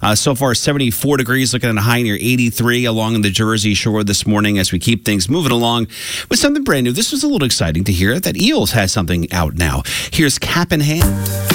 So far, 74 degrees, looking at a high near 83 along the Jersey Shore this morning as we keep things moving along with something brand new. This was a little exciting to hear that Eels has something out now. Here's Cap in Hand.